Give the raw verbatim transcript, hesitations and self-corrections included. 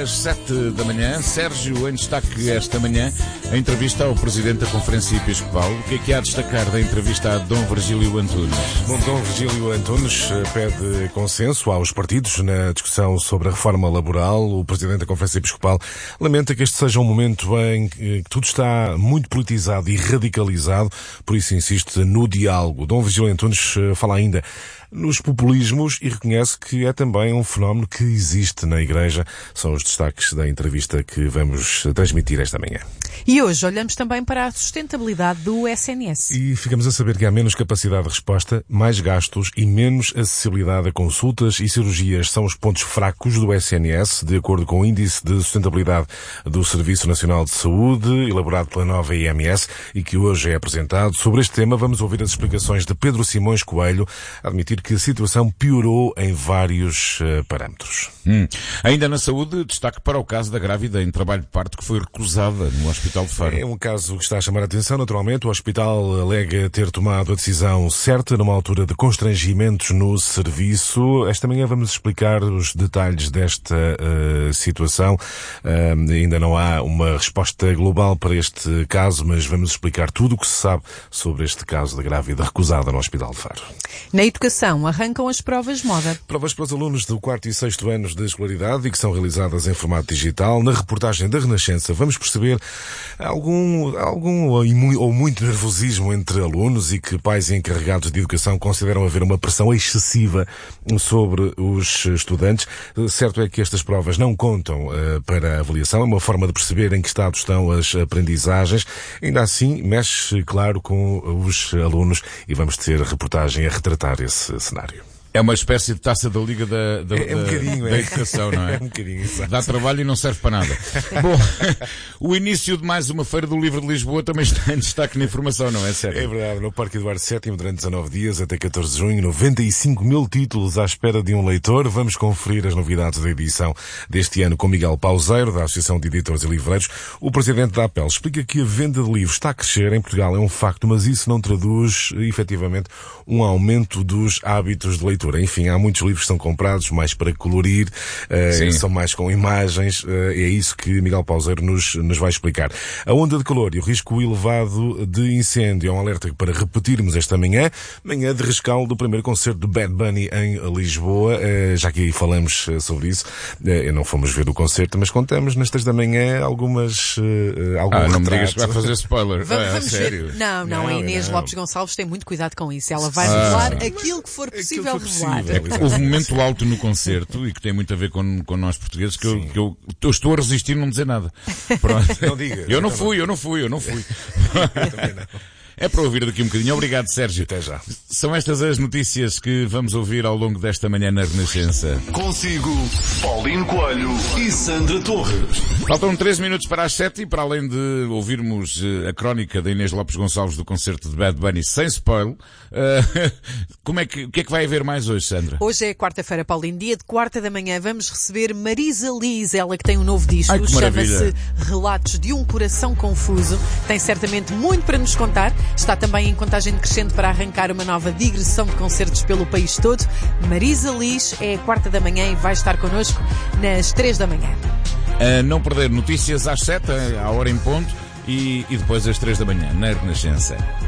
das sete da manhã. Sérgio, em destaque esta manhã, a entrevista ao Presidente da Conferência Episcopal. O que é que há a destacar da entrevista a Dom Virgílio Antunes? Bom, Dom Virgílio Antunes pede consenso aos partidos na discussão sobre a reforma laboral. O Presidente da Conferência Episcopal lamenta que este seja um momento em que tudo está muito politizado e radicalizado, por isso insiste no diálogo. Dom Virgílio Antunes fala ainda nos populismos e reconhece que é também um fenómeno que existe na Igreja. São os destaques da entrevista que vamos transmitir esta manhã. E hoje olhamos também para a sustentabilidade do S N S. E ficamos a saber que há menos capacidade de resposta, mais gastos e menos acessibilidade a consultas e cirurgias. São os pontos fracos do S N S, de acordo com o Índice de Sustentabilidade do Serviço Nacional de Saúde, elaborado pela nova I M S e que hoje é apresentado. Sobre este tema vamos ouvir as explicações de Pedro Simões Coelho, a admitir que a situação piorou em vários uh, parâmetros. Hum. Ainda na saúde, destaque para o caso da grávida em trabalho de parto que foi recusada no Hospital de Faro. É um caso que está a chamar a atenção, naturalmente. O hospital alega ter tomado a decisão certa numa altura de constrangimentos no serviço. Esta manhã vamos explicar os detalhes desta uh, situação. Uh, ainda não há uma resposta global para este caso, mas vamos explicar tudo o que se sabe sobre este caso da grávida recusada no Hospital de Faro. Na educação, arrancam as provas moda. Provas para os alunos do quarto e sexto anos de escolaridade e que são realizadas em formato digital. Na reportagem da Renascença vamos perceber algum, algum ou muito nervosismo entre alunos e que pais e encarregados de educação consideram haver uma pressão excessiva sobre os estudantes. Certo é que estas provas não contam uh, para a avaliação, é uma forma de perceber em que estado estão as aprendizagens. Ainda assim, mexe, claro, com os alunos e vamos ter reportagem a retratar esse cenário. É uma espécie de taça da Liga da, da, é, é um bocadinho, da, da é. Educação, não é? É um bocadinho, exato. Dá trabalho e não serve para nada. Bom, o início de mais uma Feira do Livro de Lisboa também está em destaque na informação, não é, sério? É verdade, no Parque Eduardo sétimo, durante dezanove dias, até catorze de junho, noventa e cinco mil títulos à espera de um leitor. Vamos conferir as novidades da edição deste ano com Miguel Pauseiro, da Associação de Editores e Livreiros. O presidente da APEL explica que a venda de livros está a crescer em Portugal, é um facto, mas isso não traduz, efetivamente, um aumento dos hábitos de leitura. Enfim, há muitos livros que são comprados mais para colorir, uh, são mais com imagens, uh, é isso que Miguel Pauseiro nos, nos vai explicar. A onda de calor e o risco elevado de incêndio é um alerta para repetirmos esta manhã, manhã de rescaldo do primeiro concerto de Bad Bunny em Lisboa, uh, já que falamos sobre isso, uh, não fomos ver o concerto, mas contamos nestas da manhã algumas, uh, algum Ah, não retrato. me digas que vai fazer spoiler. Vamos, é, vamos sério? ver. Não, não, Não, a Inês não. Lopes Gonçalves tem muito cuidado com isso. Ela vai Ah. revelar aquilo que for possível Aquilo que for revelar. possível. É que houve um momento alto no concerto e que tem muito a ver com, com nós portugueses que eu, que eu, eu estou a resistir a não dizer nada. Pronto. Não diga. Eu não fui, eu não fui, eu não fui. Eu também não. É para ouvir daqui um bocadinho. Obrigado, Sérgio. Até já. São estas as notícias que vamos ouvir ao longo desta manhã na Renascença. Consigo, Paulino Coelho e Sandra Torres. Faltam três minutos para as sete e para além de ouvirmos uh, a crónica da Inês Lopes Gonçalves do concerto de Bad Bunny sem spoiler, uh, como é que, o que é que vai haver mais hoje, Sandra? Hoje é quarta-feira, Paulinho, dia de quarta da manhã. Vamos receber Marisa Liz, ela que tem um novo disco, Ai, que chama-se maravilha. Relatos de um Coração Confuso. Tem certamente muito para nos contar. Está também em contagem decrescente para arrancar uma nova digressão de concertos pelo país todo. Marisa Liz é a quarta da manhã e vai estar connosco nas três da manhã. A não perder notícias às sete, à hora em ponto, e, e depois às três da manhã, na Renascença.